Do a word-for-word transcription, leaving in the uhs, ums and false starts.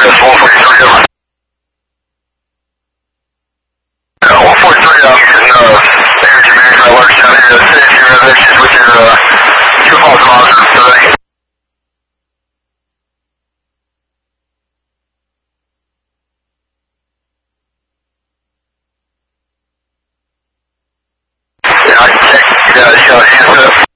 Chris, one forty-three over. Yeah, one forty-three, I'm getting uh, energy management alerts down here. See if you have issues with your uh, fuel pump monitor today. Yeah, I can check. Yeah, you got a handset.